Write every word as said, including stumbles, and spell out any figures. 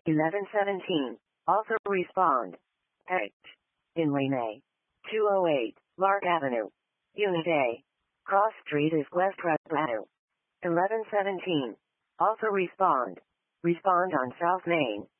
eleven seventeen. Also respond. H. In lane A. two oh eight, Lark Avenue. Unit A. Cross Street is West Road Avenue. eleven seventeen. Also respond. Respond on South Main.